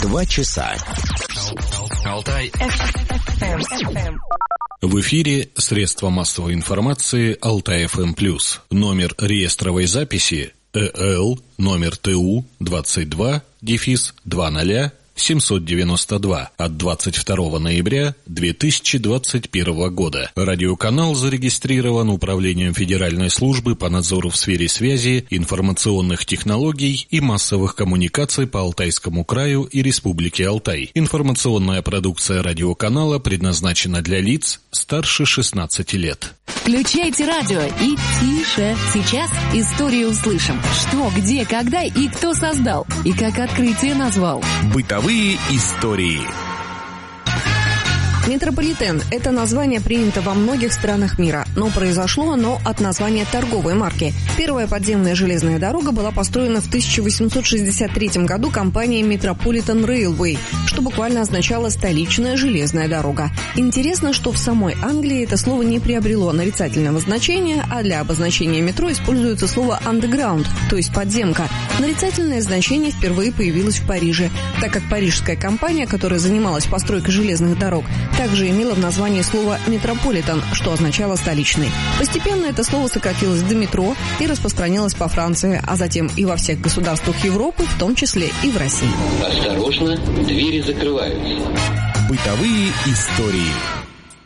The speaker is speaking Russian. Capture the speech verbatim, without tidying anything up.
Два часа. Алтай. В эфире средства массовой информации Алтай эф эм плюс. Номер реестровой записи ЭЛ номер ТУ двадцать два дефис двадцать семьсот девяносто два от двадцать второго ноября две тысячи двадцать первого года. Радиоканал зарегистрирован Управлением Федеральной службы по надзору в сфере связи, информационных технологий и массовых коммуникаций по Алтайскому краю и Республике Алтай. Информационная продукция радиоканала предназначена для лиц старше шестнадцати лет. Включайте радио и тише. Сейчас историю услышим. Что, где, когда и кто создал. И как открытие назвал. Бытовые истории. Метрополитен – это название принято во многих странах мира, но произошло оно от названия торговой марки. Первая подземная железная дорога была построена в тысяча восемьсот шестьдесят третьем году компанией Metropolitan Railway, что буквально означало «столичная железная дорога». Интересно, что в самой Англии это слово не приобрело нарицательного значения, а для обозначения метро используется слово «underground», то есть «подземка». Нарицательное значение впервые появилось в Париже, так как парижская компания, которая занималась постройкой железных дорог, также имело в названии слово «метрополитен», что означало «столичный». Постепенно это слово сократилось до метро и распространилось по Франции, а затем и во всех государствах Европы, в том числе и в России. Осторожно, двери закрываются. Бытовые истории.